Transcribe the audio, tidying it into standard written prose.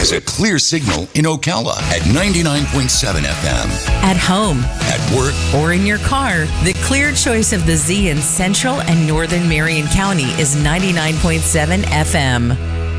is a clear signal in Ocala at 99.7 FM. At home, At work, or in your car, the clear choice of the Z in Central and Northern Marion County is 99.7 FM.